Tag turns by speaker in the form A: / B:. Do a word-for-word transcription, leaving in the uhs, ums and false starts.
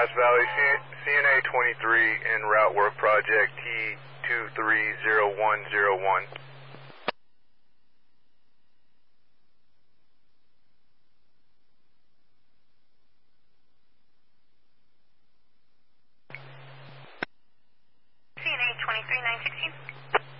A: Grass Valley, C N A twenty-three en route work project T two three zero one zero one.